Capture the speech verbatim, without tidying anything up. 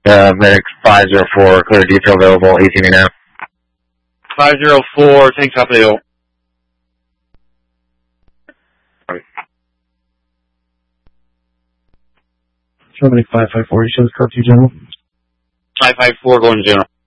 uh, medic five zero four, clear detail available, A T V now. five zero four, tank top A O. Germany five five four, you show the curfew, General. five five four going to general.